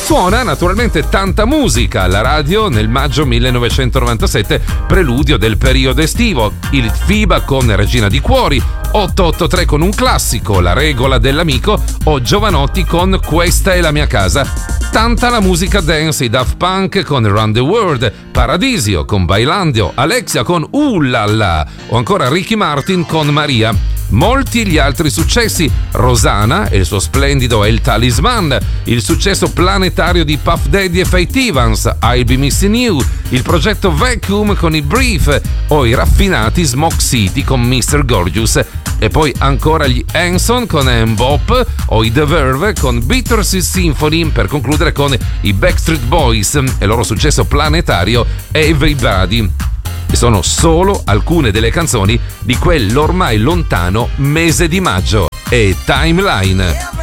Suona naturalmente tanta musica alla radio nel maggio 1997, preludio del periodo estivo. Il FIBA con Regina di Cuori, 883 con un classico, La regola dell'amico, o Giovanotti con Questa è la mia casa. Tanta la musica dance, i Daft Punk con Around the World, Paradisio con Bailando, Alexia con La La, o ancora Ricky Martin con Maria. Molti gli altri successi, Rosanna e il suo splendido El Talisman, il successo planetario di Puff Daddy e Faith Evans, I'll Be Missing You, il progetto Vacuum con i Brief, o i raffinati Smoke City con Mr. Gorgeous, e poi ancora gli Hanson con Mbop o i The Verve con Bittersweet Symphony, per concludere con i Backstreet Boys e il loro successo planetario Everybody. E sono solo alcune delle canzoni di quell'ormai lontano mese di maggio. E Timeline.